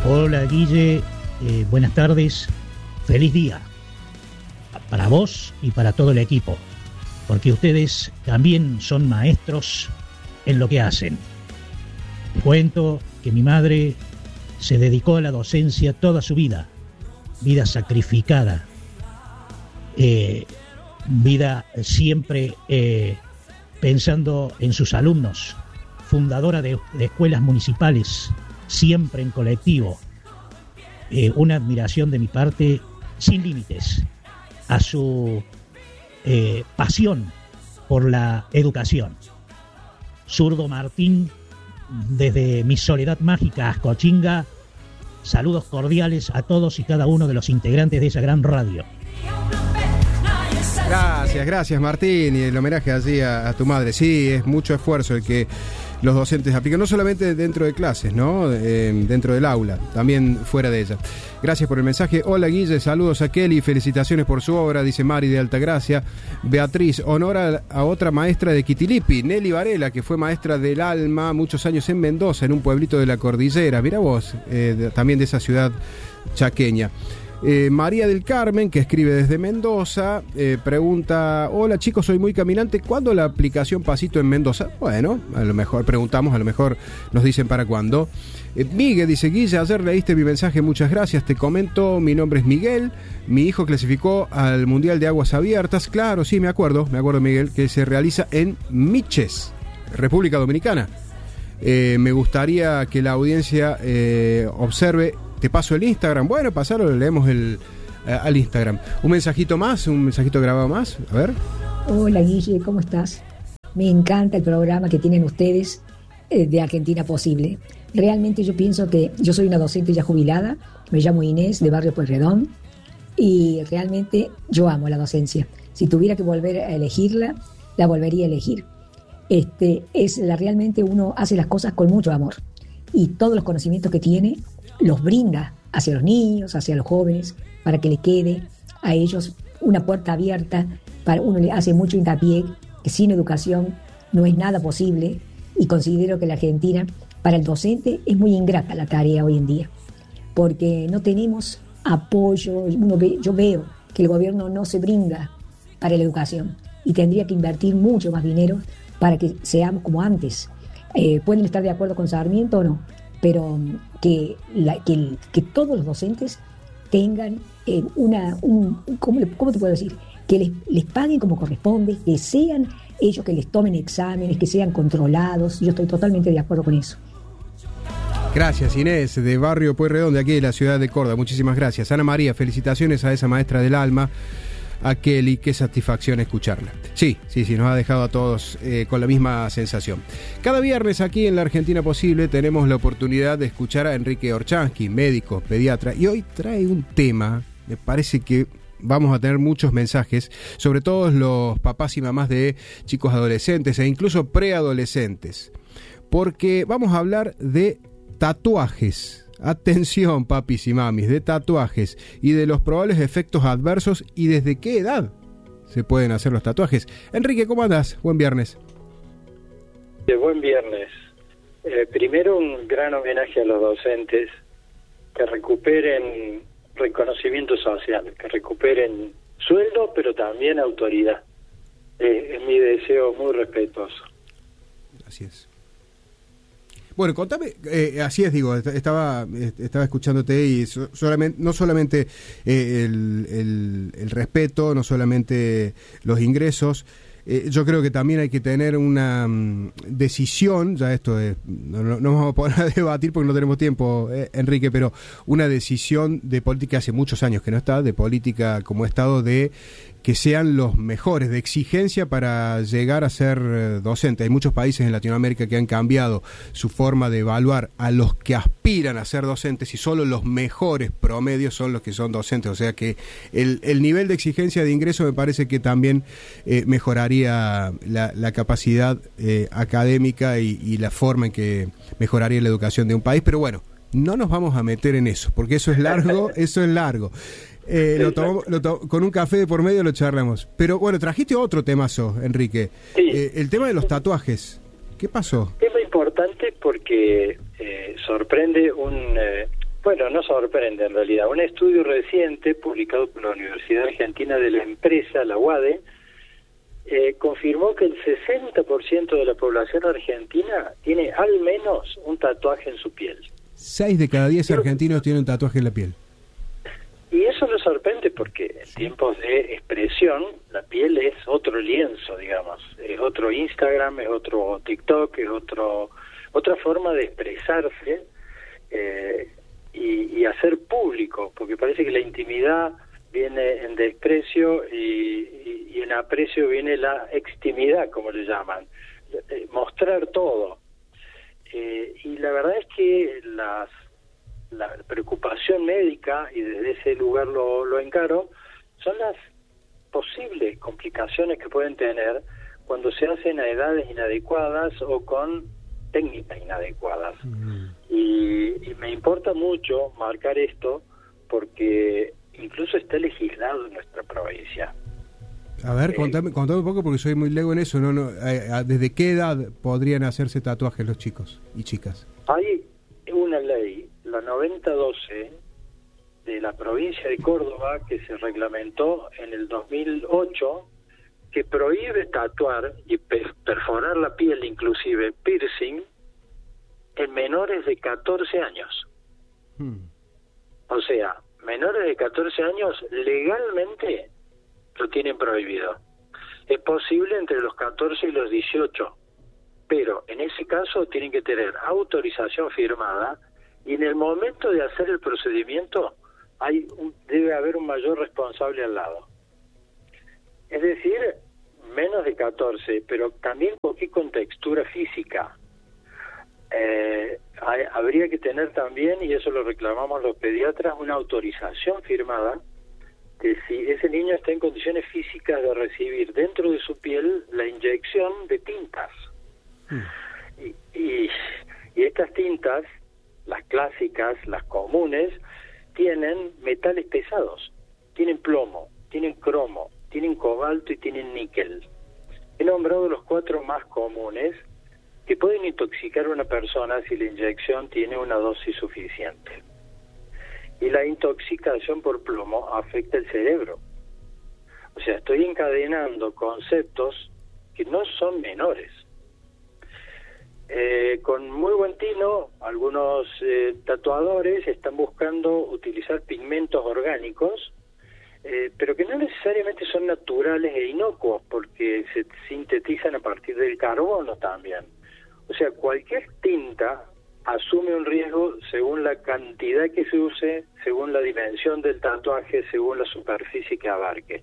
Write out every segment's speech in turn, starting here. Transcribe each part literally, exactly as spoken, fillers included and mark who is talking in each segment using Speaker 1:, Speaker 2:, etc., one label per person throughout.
Speaker 1: Hola Guille, eh, buenas tardes, feliz día para vos y para todo el equipo, porque ustedes también son maestros en lo que hacen. Te cuento que mi madre se dedicó a la docencia toda su vida, vida sacrificada, eh, vida siempre eh, pensando en sus alumnos, fundadora de, de escuelas municipales, siempre en colectivo. Eh, una admiración de mi parte sin límites a su eh, pasión por la educación. Zurdo Martín, desde mi soledad mágica Ascochinga, saludos cordiales a todos y cada uno de los integrantes de esa gran radio.
Speaker 2: Gracias, gracias Martín, y el homenaje allí a, a tu madre. Sí, es mucho esfuerzo el que los docentes aplican, no solamente dentro de clases, ¿no? Eh, dentro del aula, también fuera de ella. Gracias por el mensaje. Hola Guille, saludos a Kelly, felicitaciones por su obra, dice Mari de Altagracia. Beatriz, honor a, a otra maestra de Quitilipi, Nelly Varela, que fue maestra del alma muchos años en Mendoza, en un pueblito de la cordillera. Mira vos, eh, de, también de esa ciudad chaqueña. Eh, María del Carmen, que escribe desde Mendoza, eh, pregunta: hola chicos, soy muy caminante, ¿cuándo la aplicación Pasito en Mendoza? Bueno, a lo mejor preguntamos, a lo mejor nos dicen para cuándo. eh, Miguel dice: Guille, ayer leíste mi mensaje, muchas gracias, te comento, mi nombre es Miguel, mi hijo clasificó al Mundial de Aguas Abiertas. Claro, sí, me acuerdo, me acuerdo Miguel, que se realiza en Miches, República Dominicana. eh, Me gustaría que la audiencia eh, observe. Te paso el Instagram. Bueno, pasalo, leemos el, eh, al Instagram. Un mensajito más, un mensajito grabado más. A ver.
Speaker 3: Hola Guille, ¿cómo estás? Me encanta el programa que tienen ustedes eh, de Argentina Posible. Realmente yo pienso que yo soy una docente ya jubilada, me llamo Inés, de Barrio Pueyrredón, y realmente yo amo la docencia. Si tuviera que volver a elegirla, la volvería a elegir. Este, es la, realmente uno hace las cosas con mucho amor, y todos los conocimientos que tiene los brinda hacia los niños, hacia los jóvenes, para que le quede a ellos una puerta abierta. Para uno le hace mucho hincapié que sin educación no es nada posible, y considero que la Argentina, para el docente, es muy ingrata la tarea hoy en día, porque no tenemos apoyo. Uno ve, yo veo que el gobierno no se brinda para la educación, y tendría que invertir mucho más dinero para que seamos como antes. Eh, pueden estar de acuerdo con Sarmiento o no, pero que, la, que, que todos los docentes tengan eh, una, un, ¿cómo, ¿cómo te puedo decir? Que les, les paguen como corresponde, que sean ellos que les tomen exámenes, que sean controlados. Yo estoy totalmente de acuerdo con eso.
Speaker 2: Gracias Inés, de Barrio Pueyrredón, de aquí de la ciudad de Córdoba. Muchísimas gracias. Ana María, felicitaciones a esa maestra del alma, a Kelly, qué satisfacción escucharla. Sí, sí, sí, nos ha dejado a todos eh, con la misma sensación. Cada viernes aquí en La Argentina Posible tenemos la oportunidad de escuchar a Enrique Orchansky, médico, pediatra, y hoy trae un tema, me parece que vamos a tener muchos mensajes, sobre todo los papás y mamás de chicos adolescentes e incluso preadolescentes, porque vamos a hablar de tatuajes. Atención, papis y mamis, de tatuajes y de los probables efectos adversos y desde qué edad se pueden hacer los tatuajes. Enrique, ¿cómo andás? Buen viernes.
Speaker 4: De buen viernes. Eh, primero, un gran homenaje a los docentes, que recuperen reconocimiento social, que recuperen sueldo, pero también autoridad. Eh, es mi deseo muy respetuoso.
Speaker 2: Así es. Bueno, contame, eh, así es, digo, estaba estaba escuchándote y so, solamente no solamente eh, el, el, el respeto, no solamente los ingresos, eh, yo creo que también hay que tener una um, decisión, ya esto es, no, no, no vamos a poder debatir porque no tenemos tiempo, eh, Enrique, pero una decisión de política hace muchos años que no está, de política como Estado, de que sean los mejores, de exigencia para llegar a ser eh, docente. Hay muchos países en Latinoamérica que han cambiado su forma de evaluar a los que aspiran a ser docentes, y solo los mejores promedios son los que son docentes. O sea que el, el nivel de exigencia de ingreso me parece que también eh, mejoraría la, la capacidad eh, académica y, y la forma en que mejoraría la educación de un país. Pero bueno, no nos vamos a meter en eso, porque eso es largo, eso es largo. Eh, lo tomamos, lo to- con un café de por medio lo charlamos. Pero bueno, trajiste otro temazo, Enrique.
Speaker 4: Sí.
Speaker 2: Eh, el tema de los tatuajes. ¿Qué pasó?
Speaker 4: Tema importante porque eh, sorprende un... Eh, Bueno, no sorprende en realidad. Un estudio reciente publicado por la Universidad Argentina de la Empresa, la U A D E, eh, confirmó que el sesenta por ciento de la población argentina tiene al menos un tatuaje en su piel.
Speaker 2: Seis de cada diez
Speaker 4: Pero,
Speaker 2: argentinos tienen un tatuaje en la piel.
Speaker 4: Y eso nos sorprende porque en tiempos de expresión la piel es otro lienzo, digamos. Es otro Instagram, es otro TikTok, es otro otra forma de expresarse eh, y, y hacer público, porque parece que la intimidad viene en desprecio y, y, y en aprecio viene la extimidad, como le llaman, eh, mostrar todo. Eh, y la verdad es que las la preocupación médica, y desde ese lugar lo, lo encaro, son las posibles complicaciones que pueden tener cuando se hacen a edades inadecuadas o con técnicas inadecuadas. Mm. Y, y me importa mucho marcar esto porque incluso está legislado en nuestra provincia.
Speaker 2: A ver,
Speaker 4: eh,
Speaker 2: contame, contame un poco porque soy muy lego en eso. No, no, ¿desde qué edad podrían hacerse tatuajes los chicos y chicas?
Speaker 4: Hay una ley, la noventa doce de la provincia de Córdoba, que se reglamentó en el dos mil ocho, que prohíbe tatuar y perforar la piel, inclusive piercing, en menores de catorce años. Hmm. O sea, menores de catorce años legalmente lo tienen prohibido. Es posible entre los catorce y los dieciocho, pero en ese caso tienen que tener autorización firmada y en el momento de hacer el procedimiento hay un, debe haber un mayor responsable al lado. Es decir, menos de catorce, pero también con qué contextura física. Eh, hay, habría que tener también, y eso lo reclamamos los pediatras, una autorización firmada que si ese niño está en condiciones físicas de recibir dentro de su piel la inyección de tintas. Mm. Y, y, y estas tintas, las clásicas, las comunes, tienen metales pesados, tienen plomo, tienen cromo, tienen cobalto y tienen níquel. He nombrado los cuatro más comunes que pueden intoxicar a una persona si la inyección tiene una dosis suficiente. Y la intoxicación por plomo afecta el cerebro. O sea, estoy encadenando conceptos que no son menores. Eh, con muy buen tino, algunos eh, tatuadores están buscando utilizar pigmentos orgánicos, eh, pero que no necesariamente son naturales e inocuos, porque se sintetizan a partir del carbono también. O sea, cualquier tinta asume un riesgo según la cantidad que se use, según la dimensión del tatuaje, según la superficie que abarque.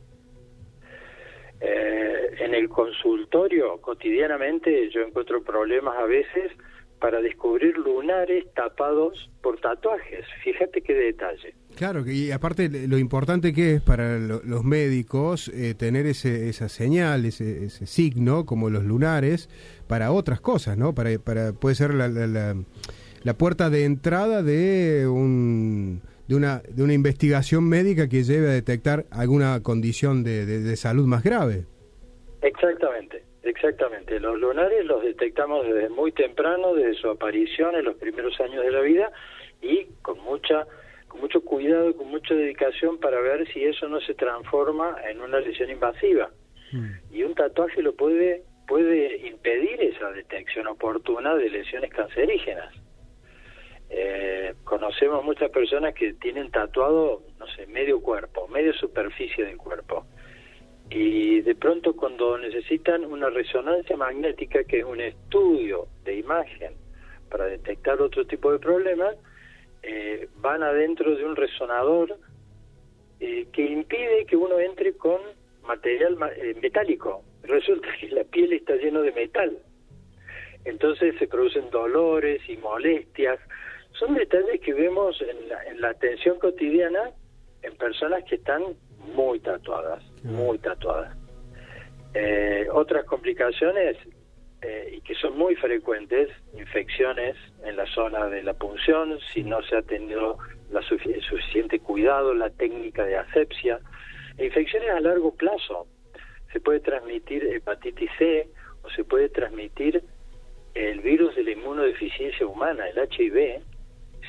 Speaker 4: Eh, en el consultorio cotidianamente yo encuentro problemas a veces para descubrir lunares tapados por tatuajes. Fíjate qué detalle.
Speaker 2: Claro, y aparte lo importante que es para lo, los médicos eh, tener ese, esa señal, ese, ese signo, como los lunares, para otras cosas, ¿no? Para, para puede ser la, la, la, la puerta de entrada de un de una de una investigación médica que lleve a detectar alguna condición de, de, de salud más grave.
Speaker 4: Exactamente, exactamente. Los lunares los detectamos desde muy temprano, desde su aparición en los primeros años de la vida y con mucha con mucho cuidado y con mucha dedicación para ver si eso no se transforma en una lesión invasiva. Mm. Y un tatuaje lo puede puede impedir esa detección oportuna de lesiones cancerígenas. Eh, conocemos muchas personas que tienen tatuado, no sé, medio cuerpo, media superficie del cuerpo. Y de pronto cuando necesitan una resonancia magnética, que es un estudio de imagen para detectar otro tipo de problemas, eh, van adentro de un resonador eh, que impide que uno entre con material eh, metálico. Resulta que la piel está llena de metal. Entonces se producen dolores y molestias. Son detalles que vemos en la, en la atención cotidiana en personas que están muy tatuadas, muy tatuadas. Eh, otras complicaciones, eh, y que son muy frecuentes, infecciones en la zona de la punción, si no se ha tenido la sufic- el suficiente cuidado, la técnica de asepsia, e infecciones a largo plazo. Se puede transmitir hepatitis C o se puede transmitir el virus de la inmunodeficiencia humana, el H I V,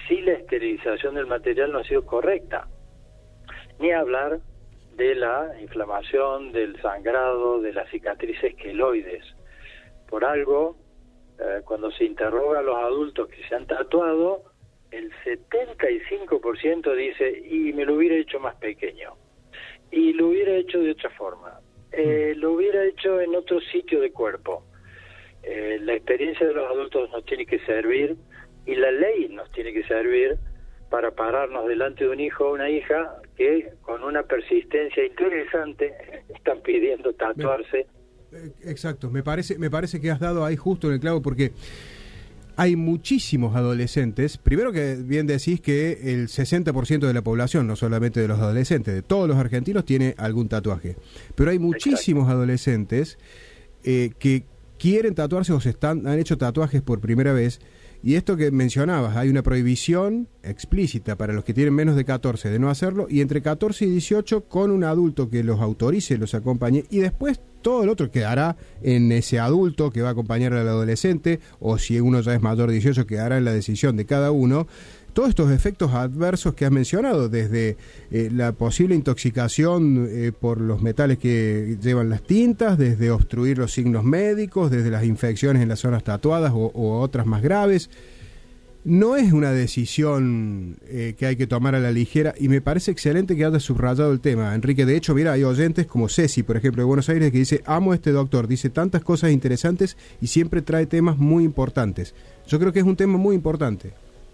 Speaker 4: si la esterilización del material no ha sido correcta. Ni hablar de la inflamación, del sangrado, de las cicatrices queloides. Por algo, eh, cuando se interroga a los adultos que se han tatuado, el setenta y cinco por ciento dice, y me lo hubiera hecho más pequeño, y lo hubiera hecho de otra forma, eh, lo hubiera hecho en otro sitio de cuerpo. Eh, la experiencia de los adultos nos tiene que servir, y la ley nos tiene que servir para pararnos delante de un hijo o una hija que con una persistencia interesante están pidiendo tatuarse.
Speaker 2: Exacto, me parece, me parece que has dado ahí justo en el clavo, porque hay muchísimos adolescentes, primero que bien decís que el sesenta por ciento de la población, no solamente de los adolescentes, de todos los argentinos tiene algún tatuaje, pero hay muchísimos Exacto. adolescentes eh, que quieren tatuarse o se están, han hecho tatuajes por primera vez. Y esto que mencionabas, hay una prohibición explícita para los que tienen menos de catorce de no hacerlo, y entre catorce y dieciocho con un adulto que los autorice, los acompañe, y después todo el otro quedará en ese adulto que va a acompañar al adolescente, o si uno ya es mayor de dieciocho, quedará en la decisión de cada uno. Todos estos efectos adversos que has mencionado, desde eh, la posible intoxicación eh, por los metales que llevan las tintas, desde obstruir los signos médicos, desde las infecciones en las zonas tatuadas o, o otras más graves, no es una decisión eh, que hay que tomar a la ligera, y me parece excelente que hayas subrayado el tema, Enrique. De hecho, mira, hay oyentes como Ceci, por ejemplo, de Buenos Aires, que dice, amo a este doctor, dice tantas cosas interesantes y siempre trae temas muy importantes. Yo creo que es un tema muy importante.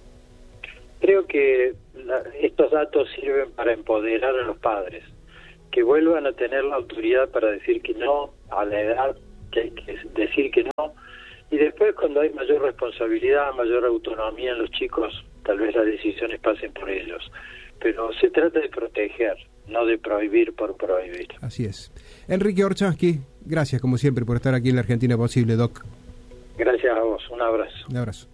Speaker 4: Creo que la, estos datos sirven para empoderar a los padres, que vuelvan a tener la autoridad para decir que no a la edad, que hay que decir que no, y después cuando hay mayor responsabilidad, mayor autonomía en los chicos, tal vez las decisiones pasen por ellos. Pero se trata de proteger, no de prohibir por prohibir.
Speaker 2: Así es. Enrique Orchansky, gracias como siempre por estar aquí en la Argentina Posible, Doc.
Speaker 4: Gracias a vos, un abrazo.
Speaker 2: Un abrazo.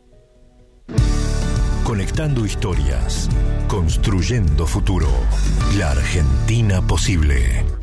Speaker 5: Conectando historias, construyendo futuro. La Argentina Posible.